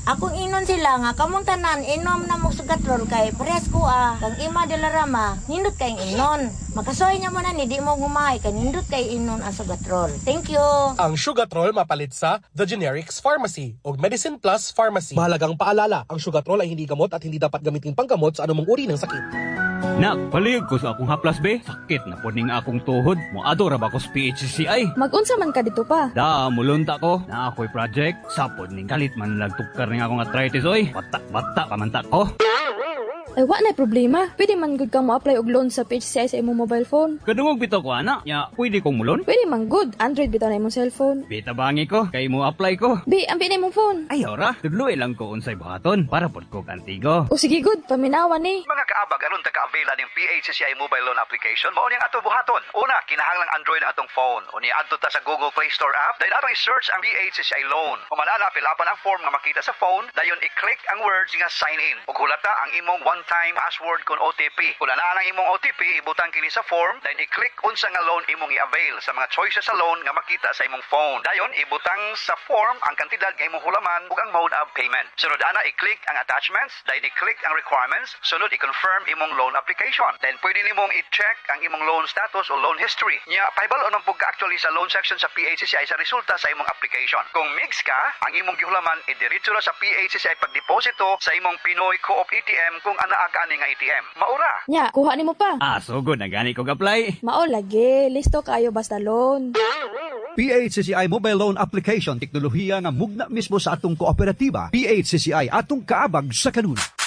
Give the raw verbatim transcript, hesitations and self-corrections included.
Akong inon sila nga kamong tanan inom na mo sugatrol kay parehas ko ah. Kang ima de la Rama, nindot kay inon. Makasoy niya mo na ni di mo gumay kay nindot kay inon ang sugatrol. Thank you. Ang Sugatrol mapalit sa The Generics Pharmacy o Medicine Plus Pharmacy. Mahalagang paalala, ang Sugatrol ay hindi gamot at hindi dapat gamitin panggamot sa anumang uri ng sakit. Nak, palihog ko sa akong haplas be. Sakit na po ning akong tuhod. Moadto ra ba ko sa P H C C I? Mag-unsa man ka dito pa? Da, mulunta ko. Na ako'y project. Sapod ning kalit man lagtukar ning akong arthritis oy. Bata-bata pa man ta ko. Ay, wa na problema. Pwede man good kang mo-apply og loan sa P H C I sa imong mobile phone. Kadungog bitaw ko ana. Ya, pwede kong mulon? Pwede man good. Android bitaw na imong cellphone. Bita bangi ko. Kay mo apply ko. Bi, ambi na imong phone. Ayaw ra. Tudloy lang ko unsay buhaton para pod ko kantigo. O sige good, paminawan ni. Mga kaabag, aron ta ka-availa ning P H C C I mobile loan application, mao ning ato buhaton. Una, kinahanglang Android ang atong phone. O ni adto ta sa Google Play Store app, dahil atong i-search ang P H C C I loan. O manana, pilapan ang form nga makita sa phone, dayon i-click ang words nga sign in. Ug hulata ang imong one-time password kon O T P. Kung naa ang imong O T P, ibutang kini sa form, dayon i-click unsa nga loan imong i-avail sa mga choices sa loan nga makita sa imong phone. Dayon ibutang sa form ang kantidad nga imong hulaman ug ang mode of payment. Sunod ana, i-click ang attachments, dayon i-click ang requirements, sunod i-confirm imong loan application. Then pwede nimong i-check ang imong loan status o loan history. Nya pahibal-on ang pagka-actually sa loan section sa P H C C I sa resulta sa imong application. Kung mix ka, ang imong gihulaman idiretso ra sa P H C C I pagdeposito sa imong Pinoy Co-op A T M kung anaa gani nga A T M. Maura. Nya, kuha nimo pa. Ah, so good na gani ko apply. Mao lagi, listo kayo basta loan. P H C C I Mobile Loan Application, teknolohiya nga mugna mismo sa atong kooperatiba. P H C C I atong kaabag sa kanuna.